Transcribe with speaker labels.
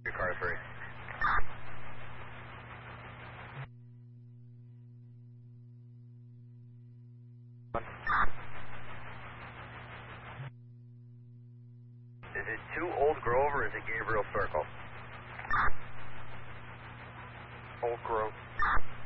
Speaker 1: Car 3. Is it 2 Old Grove or is it Gabriel Circle?
Speaker 2: Old Grove.